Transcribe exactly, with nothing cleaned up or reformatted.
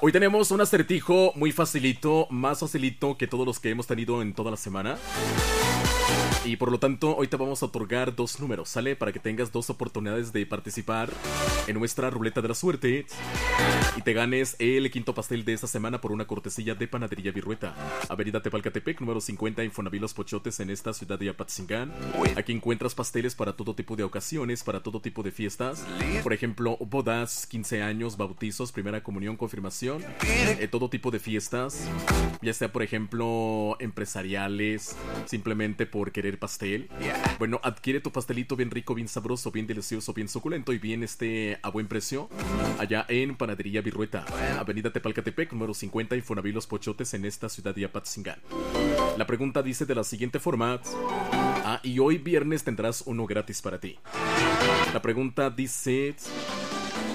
Hoy tenemos un acertijo muy facilito, más facilito que todos los que hemos tenido en toda la semana. Y por lo tanto, hoy te vamos a otorgar dos números, ¿sale? Para que tengas dos oportunidades de participar en nuestra ruleta de la suerte y te ganes el quinto pastel de esta semana por una cortesía de Panadería Virrueta. Avenida Tepalcatepec, número cincuenta, Infonavit Los Pochotes, en esta ciudad de Apatzingán. Aquí encuentras pasteles para todo tipo de ocasiones, para todo tipo de fiestas. Por ejemplo, bodas, quince años, bautizos, primera comunión, confirmación. Eh, todo tipo de fiestas, ya sea, por ejemplo, empresariales, simplemente por querer pastel. Bueno, adquiere tu pastelito bien rico, bien sabroso, bien delicioso, bien suculento y bien este a buen precio allá en Panadería Virrueta, Avenida Tepalcatepec, número cincuenta, Infonavit Los Pochotes, en esta ciudad de Apatzingán. La pregunta dice de la siguiente forma. Ah, y hoy viernes tendrás uno gratis para ti. La pregunta dice: